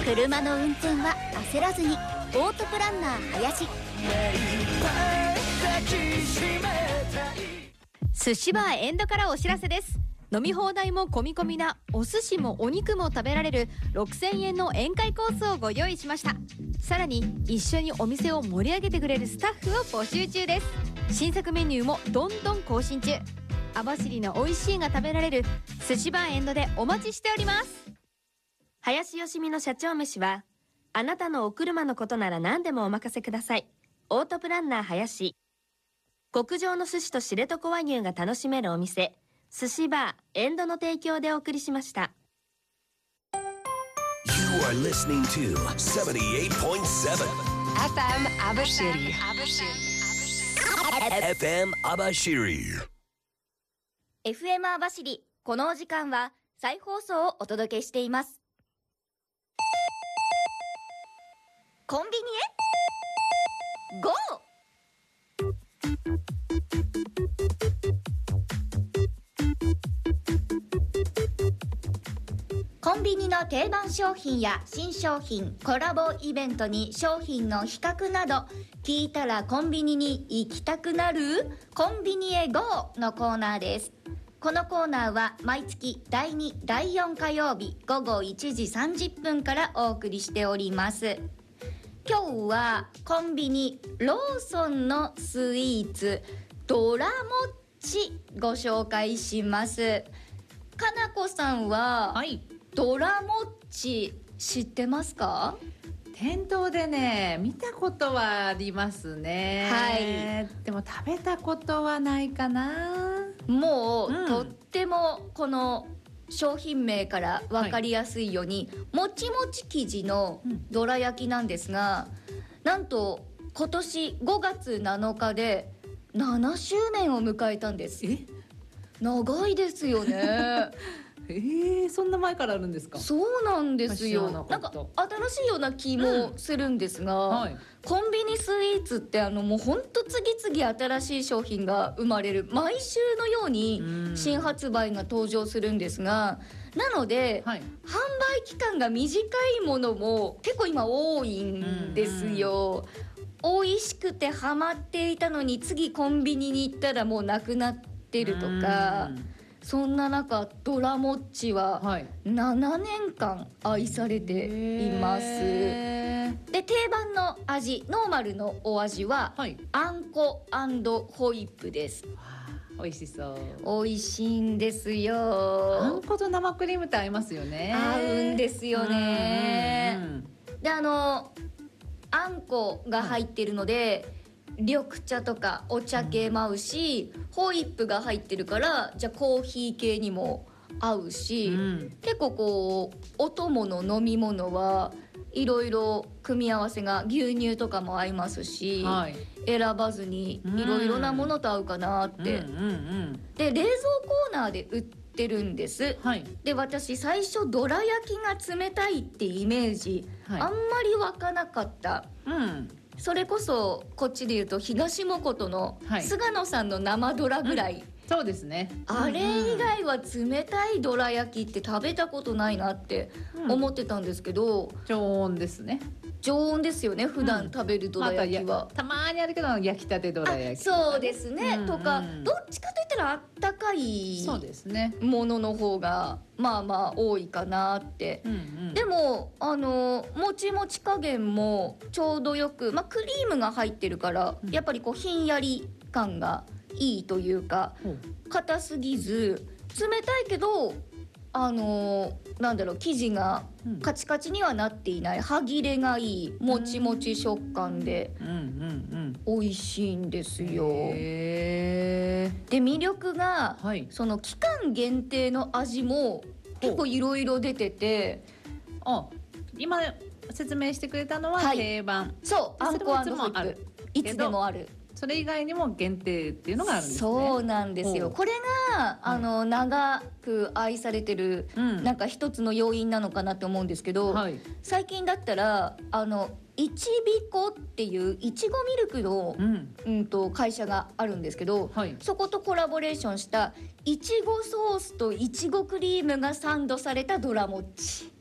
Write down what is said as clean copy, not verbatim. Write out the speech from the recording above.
車の運転は焦らずに、オートプランナー林。 寿司バーエンドからお知らせです。飲み放題も込み込みなお寿司もお肉も食べられる6000円の宴会コースをご用意しました。さらに一緒にお店を盛り上げてくれるスタッフを募集中です。新作メニューもどんどん更新中。網走の美味しいが食べられる寿司バーエンドでお待ちしております。 林よみの社長飯は、あなたのお車のことなら何でもお任せください。オートプランナー林。極上の寿司と知床和牛が楽しめるお店、寿司バーエンドの提供でお送りしました。 You are listening to 78.7 FM Abashiri. FM Abashiri. FM 網走、このお時間は再放送をお届けしています。コンビニへ GO！ コンビニの定番商品や新商品、コラボイベントに商品の比較など、聞いたらコンビニに行きたくなるコンビニへ GO のコーナーです。このコーナーは毎月第2、第4火曜日午後1時30分からお送りしております。今日はコンビニローソンのスイーツドラモッチご紹介します。かなこさんは、はい、ドラモッチ知ってますか？ 店頭でね見たことはありますね。はい。でも食べたことはないかな。 もう、とってもこの商品名から分かりやすいように、もちもち生地のどら焼きなんですが、なんと今年5月7日で7周年を迎えたんです。長いですよね。 そんな前からあるんですか？ そうなんですよ。なんか新しいような気もするんですが、コンビニスイーツってもうほんと次々新しい商品が生まれる、毎週のように新発売が登場するんですが、なので、販売期間が短いものも結構今多いんですよ。美味しくてハマっていたのに次コンビニに行ったらもうなくなってるとか、そんな中ドラモッチは7年間愛されています。で、定番の味、ノーマルのお味は、あんこ&ホイップです。 美味しそう。 美味しいんですよ。 あんこと生クリームって合いますよね。 合うんですよね。で、あんこが入ってるので、緑茶とかお茶系も合うし、ホイップが入ってるからじゃあコーヒー系にも合うし、結構こうお供の飲み物はいろいろ組み合わせが、牛乳とかも合いますし、選ばずにいろいろなものと合うかなって。で、冷蔵コーナーで売ってるんです。で、私最初どら焼きが冷たいってイメージ、あんまり湧かなかった。それこそこっちで言うと東本の菅野さんの生ドラぐらい、 そうですね。 あれ以外は冷たいどら焼きって食べたことないなって思ってたんですけど、 常温ですね。 常温ですよね、普段食べるどら焼きは。 たまにあるけど焼きたてどら焼きとか、 そうですね、とかどっちかといったらあったかいものの方がまあまあ多いかなって。でももちもち加減もちょうどよく、クリームが入ってるから、やっぱりこうひんやり感がいいというか、硬すぎず冷たいけどなんだろう、生地がカチカチにはなっていない、歯切れがいいもちもち食感で美味しいんですよ。で、魅力が、その期間限定の味も結構いろいろ出てて、 今説明してくれたのは定番、 そう、あんこ&ホイップいつでもある。 それ以外にも限定っていうのがあるんですね。 そうなんですよ。これが長く愛されてる、なんか一つの要因なのかなって思うんですけど、最近だったらいちびこっていういちごミルクの、会社があるんですけど、そことコラボレーションしたいちごソースといちごクリームがサンドされたドラモッチ。